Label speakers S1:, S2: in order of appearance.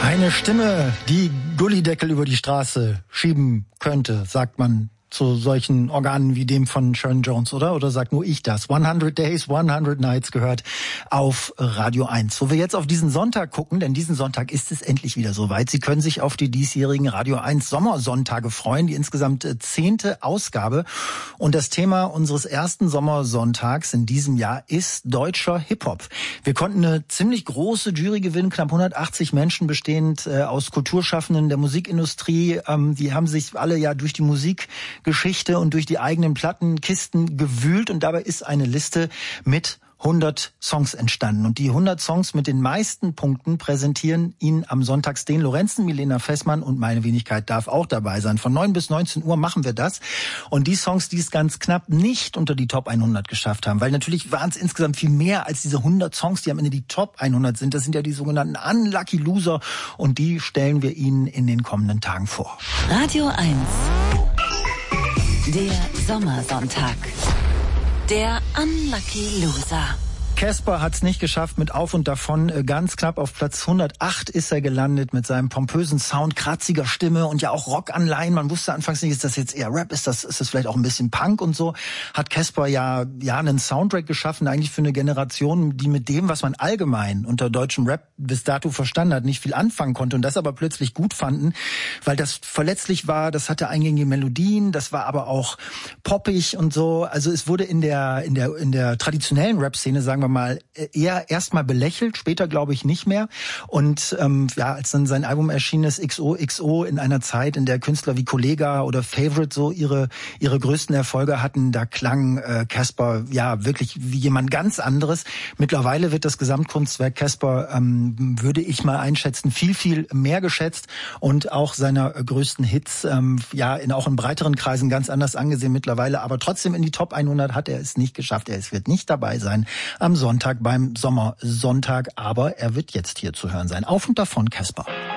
S1: Eine Stimme, die Gullydeckel über die Straße schieben könnte, sagt man zu solchen Organen wie dem von Sharon Jones, oder? Oder sagt nur ich das? 100 Days, 100 Nights gehört auf Radio 1. Wo wir jetzt auf diesen Sonntag gucken, denn diesen Sonntag ist es endlich wieder soweit. Sie können sich auf die diesjährigen Radio 1 Sommersonntage freuen, die insgesamt 10. Ausgabe. Und das Thema unseres ersten Sommersonntags in diesem Jahr ist deutscher Hip-Hop. Wir konnten eine ziemlich große Jury gewinnen, knapp 180 Menschen bestehend aus Kulturschaffenden der Musikindustrie. Die haben sich alle ja durch die Musikgeschichte und durch die eigenen Plattenkisten gewühlt und dabei ist eine Liste mit 100 Songs entstanden. Und die 100 Songs mit den meisten Punkten präsentieren Ihnen am Sonntag Sten Lorenzen, Milena Fessmann und meine Wenigkeit darf auch dabei sein. Von 9 bis 19 Uhr machen wir das. Und die Songs, die es ganz knapp nicht unter die Top 100 geschafft haben, weil natürlich waren es insgesamt viel mehr als diese 100 Songs, die am Ende die Top 100 sind. Das sind ja die sogenannten Unlucky Loser und die stellen wir Ihnen in den kommenden Tagen vor.
S2: Radio 1. Der Sommersonntag. Der Unlucky Loser.
S1: Caspar hat's nicht geschafft mit Auf und Davon. Ganz knapp auf Platz 108 ist er gelandet mit seinem pompösen Sound, kratziger Stimme und ja auch Rockanleihen. Man wusste anfangs nicht, ist das jetzt eher Rap, ist das vielleicht auch ein bisschen Punk und so. Hat Caspar ja einen Soundtrack geschaffen, eigentlich für eine Generation, die mit dem, was man allgemein unter deutschem Rap bis dato verstanden hat, nicht viel anfangen konnte und das aber plötzlich gut fanden, weil das verletzlich war, das hatte eingängige Melodien, das war aber auch poppig und so. Also es wurde in der traditionellen Rap-Szene, sagen wir mal, eher erstmal belächelt, später glaube ich nicht mehr. Und als dann sein Album erschien ist, XOXO, in einer Zeit, in der Künstler wie Kollega oder Favorite so ihre größten Erfolge hatten, da klang Caspar wirklich wie jemand ganz anderes. Mittlerweile wird das Gesamtkunstwerk Caspar, würde ich mal einschätzen, viel, viel mehr geschätzt und auch seiner größten Hits auch in breiteren Kreisen ganz anders angesehen mittlerweile. Aber trotzdem in die Top 100 hat er es nicht geschafft. Er wird nicht dabei sein am Sonntag beim Sommersonntag, aber er wird jetzt hier zu hören sein. Auf und Davon, Caspar.